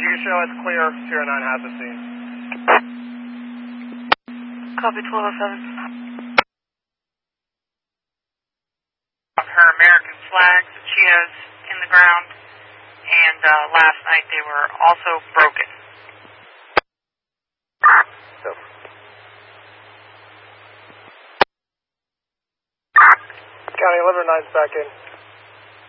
you show it's clear. Sierra 9 has the scene. Copy 1207. Her American flags that she has in the ground, and last night they were also broken. So. County 11 9's back in.